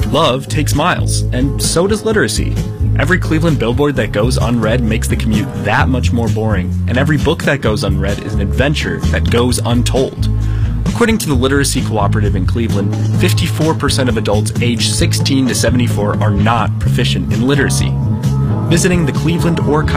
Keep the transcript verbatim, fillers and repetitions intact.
love takes miles, and so does literacy. Every Cleveland billboard that goes unread makes the commute that much more boring, and every book that goes unread is an adventure that goes untold. According to the Literacy Cooperative in Cleveland, fifty-four percent of adults aged sixteen to seventy-four are not proficient in literacy. Visiting the Cleveland or